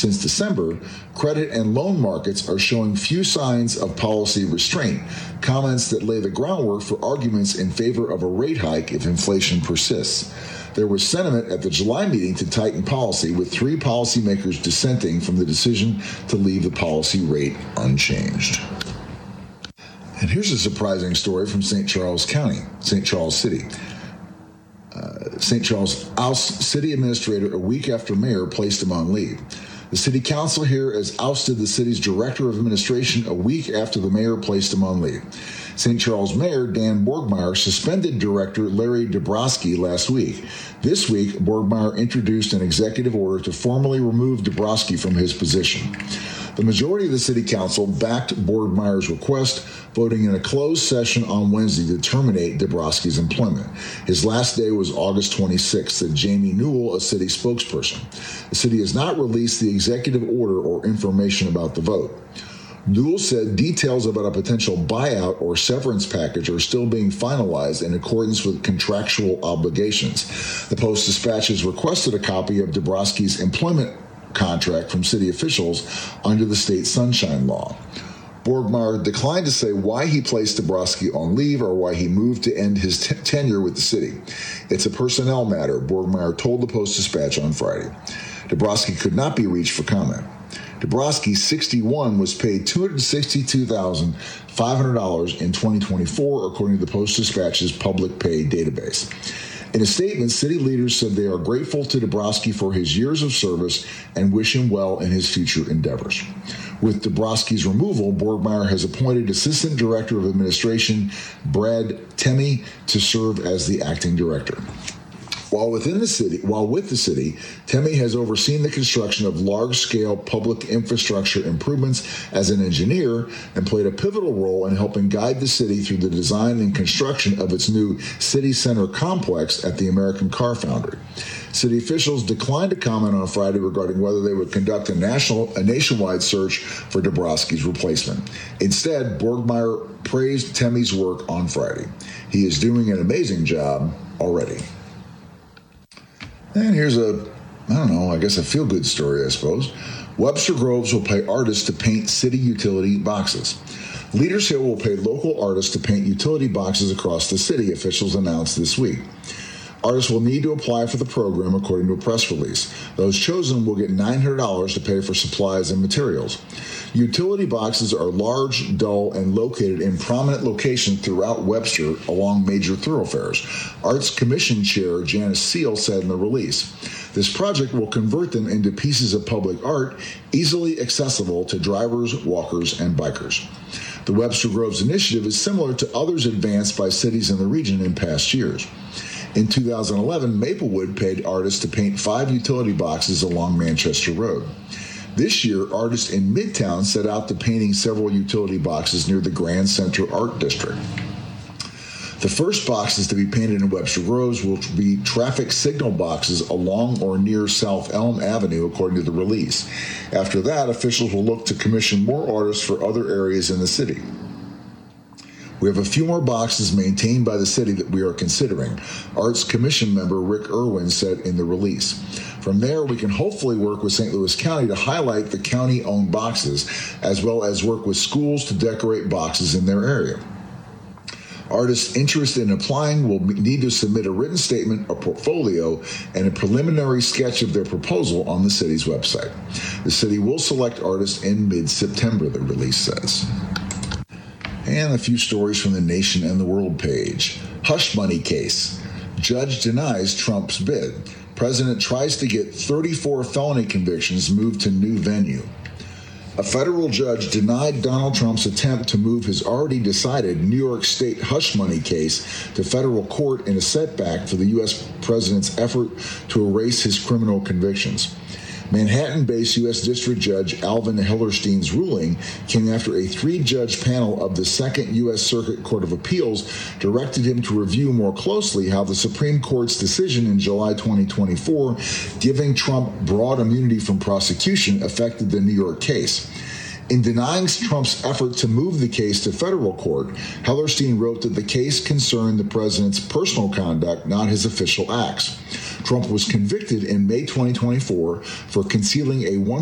Since December, credit and loan markets are showing few signs of policy restraint, comments that lay the groundwork for arguments in favor of a rate hike if inflation persists. There was sentiment at the July meeting to tighten policy, with 3 policymakers dissenting from the decision to leave the policy rate unchanged. And here's a surprising story from St. Charles County, St. Charles City. St. Charles ousted city administrator a week after mayor placed him on leave. The city council here has ousted the city's director of administration a week after the mayor placed him on leave. St. Charles Mayor Dan Borgmeyer suspended Director Larry Dabrowski last week. This week, Borgmeyer introduced an executive order to formally remove Dabrowski from his position. The majority of the city council backed Borgmeyer's request, voting in a closed session on Wednesday to terminate Dabrowski's employment. His last day was August 26th, said Jamie Newell, a city spokesperson. The city has not released the executive order or information about the vote. Newell said details about a potential buyout or severance package are still being finalized in accordance with contractual obligations. The Post-Dispatch has requested a copy of Dabrowski's employment contract from city officials under the state sunshine law. Borgmeyer declined to say why he placed Dabrowski on leave or why he moved to end his tenure with the city. It's a personnel matter, Borgmeyer told the Post-Dispatch on Friday. Dabrowski could not be reached for comment. Dabrowski, 61, was paid $262,500 in 2024, according to the Post-Dispatch's public pay database. In a statement, city leaders said they are grateful to Dabrowski for his years of service and wish him well in his future endeavors. With Dabrowski's removal, Borgmeyer has appointed Assistant Director of Administration Brad Temme to serve as the acting director. While with the city, Temme has overseen the construction of large-scale public infrastructure improvements as an engineer and played a pivotal role in helping guide the city through the design and construction of its new city center complex at the American Car Foundry. City officials declined to comment on Friday regarding whether they would conduct a nationwide search for Dabrowski's replacement. Instead, Borgmeyer praised Temme's work on Friday. He is doing an amazing job already. And here's a feel-good story, I suppose. Webster Groves will pay artists to paint city utility boxes. Leaders here will pay local artists to paint utility boxes across the city, officials announced this week. Artists will need to apply for the program, according to a press release. Those chosen will get $900 to pay for supplies and materials. Utility boxes are large, dull, and located in prominent locations throughout Webster along major thoroughfares. Arts Commission Chair Janice Seal said in the release. This project will convert them into pieces of public art easily accessible to drivers, walkers, and bikers. The Webster Groves initiative is similar to others advanced by cities in the region in past years. In 2011, Maplewood paid artists to paint 5 utility boxes along Manchester Road. This year, artists in Midtown set out to painting several utility boxes near the Grand Central Art District. The first boxes to be painted in Webster Groves will be traffic signal boxes along or near South Elm Avenue, according to the release. After that, officials will look to commission more artists for other areas in the city. We have a few more boxes maintained by the city that we are considering, Arts Commission member Rick Irwin said in the release. From there, we can hopefully work with St. Louis County to highlight the county-owned boxes, as well as work with schools to decorate boxes in their area. Artists interested in applying will need to submit a written statement, a portfolio, and a preliminary sketch of their proposal on the city's website. The city will select artists in mid-September, the release says. And a few stories from the Nation and the World page. Hush money case. Judge denies Trump's bid. President tries to get 34 felony convictions moved to new venue. A federal judge denied Donald Trump's attempt to move his already decided New York State hush money case to federal court in a setback for the U.S. president's effort to erase his criminal convictions. Manhattan-based U.S. District Judge Alvin Hellerstein's ruling came after a 3-judge panel of the Second U.S. Circuit Court of Appeals directed him to review more closely how the Supreme Court's decision in July 2024 giving Trump broad immunity from prosecution affected the New York case. In denying Trump's effort to move the case to federal court, Hellerstein wrote that the case concerned the president's personal conduct, not his official acts. Trump was convicted in May 2024 for concealing a